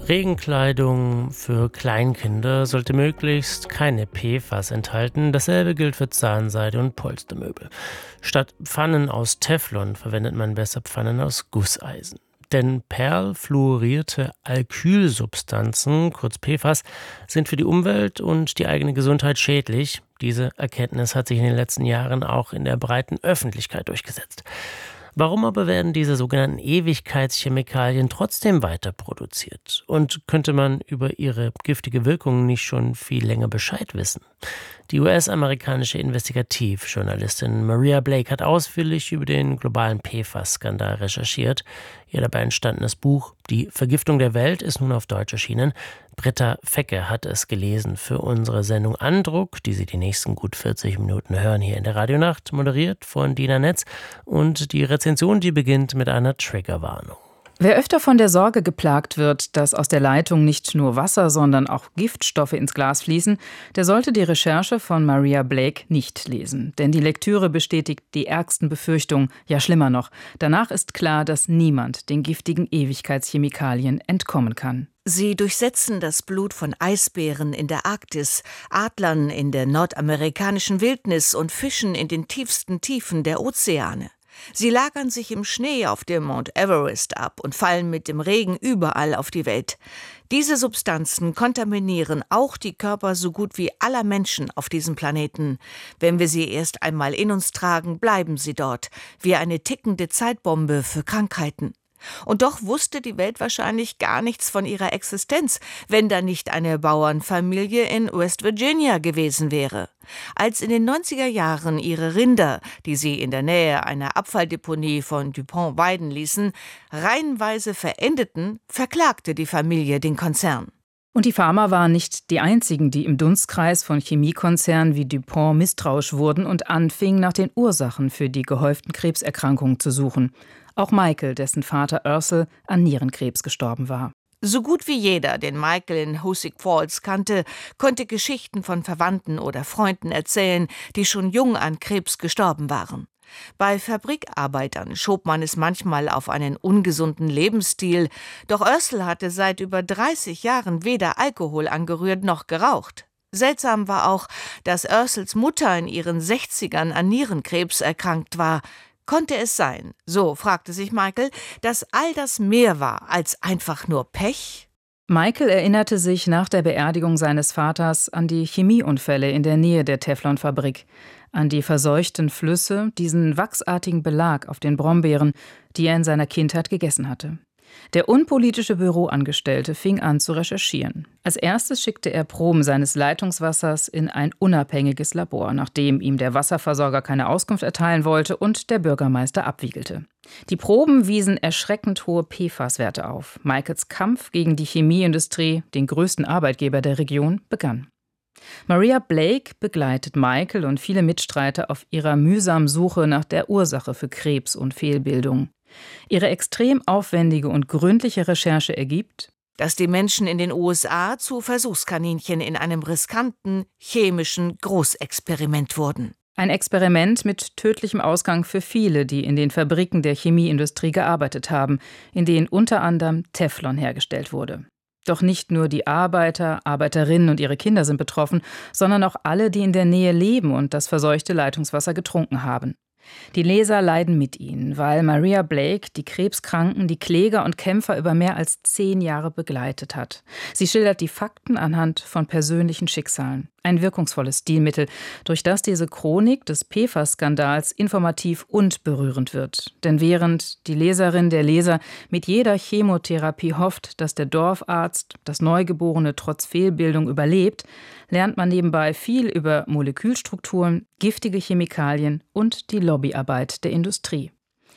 Regenkleidung für Kleinkinder sollte möglichst keine PFAS enthalten. Dasselbe gilt für Zahnseide und Polstermöbel. Statt Pfannen aus Teflon verwendet man besser Pfannen aus Gusseisen. Denn perfluorierte Alkylsubstanzen, kurz PFAS, sind für die Umwelt und die eigene Gesundheit schädlich. Diese Erkenntnis hat sich in den letzten Jahren auch in der breiten Öffentlichkeit durchgesetzt. Warum aber werden diese sogenannten Ewigkeitschemikalien trotzdem weiter produziert? Und könnte man über ihre giftige Wirkung nicht schon viel länger Bescheid wissen? Die US-amerikanische Investigativjournalistin Maria Blake hat ausführlich über den globalen PFAS-Skandal recherchiert. Ihr dabei entstandenes Buch »Die Vergiftung der Welt« ist nun auf Deutsch erschienen. Britta Fecke hat es gelesen für unsere Sendung Andruck, die Sie die nächsten gut 40 Minuten hören hier in der Radionacht, moderiert von Dina Netz. Und die Rezension, die beginnt mit einer Triggerwarnung. Wer öfter von der Sorge geplagt wird, dass aus der Leitung nicht nur Wasser, sondern auch Giftstoffe ins Glas fließen, der sollte die Recherche von Maria Blake nicht lesen. Denn die Lektüre bestätigt die ärgsten Befürchtungen, ja schlimmer noch. Danach ist klar, dass niemand den giftigen Ewigkeitschemikalien entkommen kann. Sie durchsetzen das Blut von Eisbären in der Arktis, Adlern in der nordamerikanischen Wildnis und Fischen in den tiefsten Tiefen der Ozeane. Sie lagern sich im Schnee auf dem Mount Everest ab und fallen mit dem Regen überall auf die Welt. Diese Substanzen kontaminieren auch die Körper so gut wie aller Menschen auf diesem Planeten. Wenn wir sie erst einmal in uns tragen, bleiben sie dort, wie eine tickende Zeitbombe für Krankheiten. Und doch wusste die Welt wahrscheinlich gar nichts von ihrer Existenz, wenn da nicht eine Bauernfamilie in West Virginia gewesen wäre. Als in den 90er Jahren ihre Rinder, die sie in der Nähe einer Abfalldeponie von DuPont weiden ließen, reihenweise verendeten, verklagte die Familie den Konzern. Und die Farmer waren nicht die einzigen, die im Dunstkreis von Chemiekonzernen wie DuPont misstrauisch wurden und anfingen, nach den Ursachen für die gehäuften Krebserkrankungen zu suchen. Auch Michael, dessen Vater Ursel an Nierenkrebs gestorben war. So gut wie jeder, den Michael in Hoosick Falls kannte, konnte Geschichten von Verwandten oder Freunden erzählen, die schon jung an Krebs gestorben waren. Bei Fabrikarbeitern schob man es manchmal auf einen ungesunden Lebensstil, doch Ursel hatte seit über 30 Jahren weder Alkohol angerührt noch geraucht. Seltsam war auch, dass Ursels Mutter in ihren 60ern an Nierenkrebs erkrankt war. Konnte es sein, so fragte sich Michael, dass all das mehr war als einfach nur Pech? Michael erinnerte sich nach der Beerdigung seines Vaters an die Chemieunfälle in der Nähe der Teflonfabrik, an die verseuchten Flüsse, diesen wachsartigen Belag auf den Brombeeren, die er in seiner Kindheit gegessen hatte. Der unpolitische Büroangestellte fing an zu recherchieren. Als erstes schickte er Proben seines Leitungswassers in ein unabhängiges Labor, nachdem ihm der Wasserversorger keine Auskunft erteilen wollte und der Bürgermeister abwiegelte. Die Proben wiesen erschreckend hohe PFAS-Werte auf. Michaels Kampf gegen die Chemieindustrie, den größten Arbeitgeber der Region, begann. Maria Blake begleitet Michael und viele Mitstreiter auf ihrer mühsamen Suche nach der Ursache für Krebs und Fehlbildung. Ihre extrem aufwendige und gründliche Recherche ergibt, dass die Menschen in den USA zu Versuchskaninchen in einem riskanten, chemischen Großexperiment wurden. Ein Experiment mit tödlichem Ausgang für viele, die in den Fabriken der Chemieindustrie gearbeitet haben, in denen unter anderem Teflon hergestellt wurde. Doch nicht nur die Arbeiter, Arbeiterinnen und ihre Kinder sind betroffen, sondern auch alle, die in der Nähe leben und das verseuchte Leitungswasser getrunken haben. Die Leser leiden mit ihnen, weil Maria Blake die Krebskranken, die Kläger und Kämpfer über mehr als 10 Jahre begleitet hat. Sie schildert die Fakten anhand von persönlichen Schicksalen. Ein wirkungsvolles Stilmittel, durch das diese Chronik des PFAS-Skandals informativ und berührend wird. Denn während die Leserin, der Leser mit jeder Chemotherapie hofft, dass der Dorfarzt das Neugeborene trotz Fehlbildung überlebt, lernt man nebenbei viel über Molekülstrukturen, giftige Chemikalien und die Lobbyarbeit der Industrie.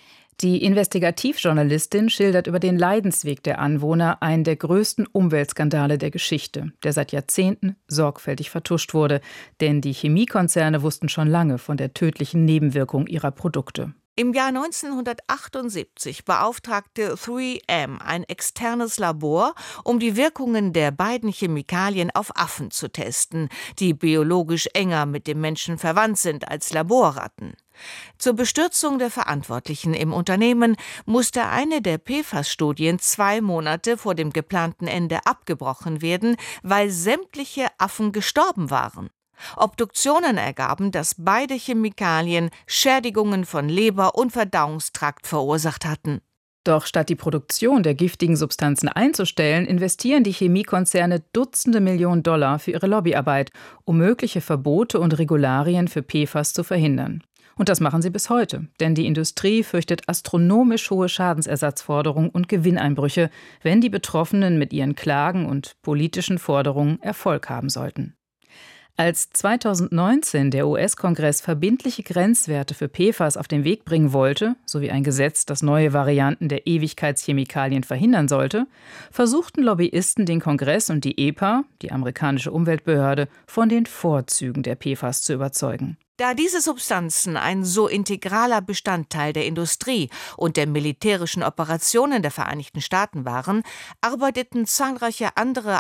Die Investigativjournalistin schildert über den Leidensweg der Anwohner einen der größten Umweltskandale der Geschichte, der seit Jahrzehnten sorgfältig vertuscht wurde, denn die Chemiekonzerne wussten schon lange von der tödlichen Nebenwirkung ihrer Produkte. Im Jahr 1978 beauftragte 3M ein externes Labor, um die Wirkungen der beiden Chemikalien auf Affen zu testen, die biologisch enger mit dem Menschen verwandt sind als Laborratten. Zur Bestürzung der Verantwortlichen im Unternehmen musste eine der PFAS-Studien 2 Monate vor dem geplanten Ende abgebrochen werden, weil sämtliche Affen gestorben waren. Obduktionen ergaben, dass beide Chemikalien Schädigungen von Leber und Verdauungstrakt verursacht hatten. Doch statt die Produktion der giftigen Substanzen einzustellen, investieren die Chemiekonzerne Dutzende Millionen Dollar für ihre Lobbyarbeit, um mögliche Verbote und Regularien für PFAS zu verhindern. Und das machen sie bis heute, denn die Industrie fürchtet astronomisch hohe Schadensersatzforderungen und Gewinneinbrüche, wenn die Betroffenen mit ihren Klagen und politischen Forderungen Erfolg haben sollten. Als 2019 der US-Kongress verbindliche Grenzwerte für PFAS auf den Weg bringen wollte, sowie ein Gesetz, das neue Varianten der Ewigkeitschemikalien verhindern sollte, versuchten Lobbyisten den Kongress und die EPA, die amerikanische Umweltbehörde, von den Vorzügen der PFAS zu überzeugen. Da diese Substanzen ein so integraler Bestandteil der Industrie und der militärischen Operationen der Vereinigten Staaten waren, arbeiteten zahlreiche andere